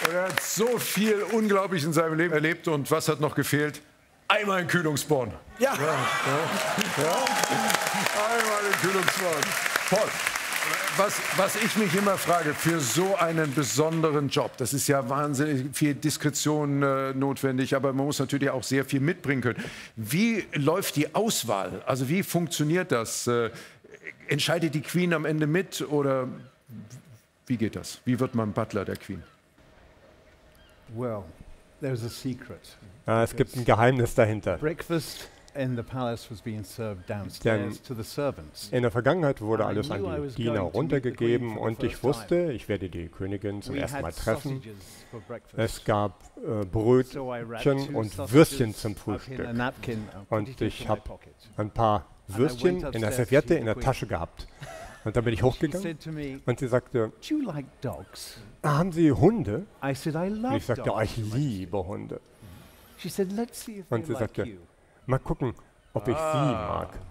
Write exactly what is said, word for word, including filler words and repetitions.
Und er hat so viel unglaublich in seinem Leben erlebt. Und was hat noch gefehlt? Einmal ein Kühlungsborn. Ja. Ja, ja, ja. Einmal ein Kühlungsborn. Paul, was, was ich mich immer frage, für so einen besonderen Job, das ist ja wahnsinnig viel Diskretion äh, notwendig, aber man muss natürlich auch sehr viel mitbringen können. Wie läuft die Auswahl? Also wie funktioniert das? Äh, entscheidet die Queen am Ende mit oder wie geht das? Wie wird man Butler der Queen? Well, there's a secret. Äh, es gibt ein Geheimnis dahinter. Breakfast in the palace was being served downstairs to the servants. In der Vergangenheit wurde alles an die Diener runtergegeben und ich wusste, ich werde die Königin zum ersten Mal treffen. Es gab äh, Brötchen und Würstchen zum Frühstück. Und ich habe ein paar Würstchen in der Serviette in der Tasche gehabt. Und dann bin ich hochgegangen und sie sagte, ah, haben Sie Hunde? Und ich sagte, oh, ich liebe Hunde. Und sie sagte, mal gucken, ob ich ah. sie mag.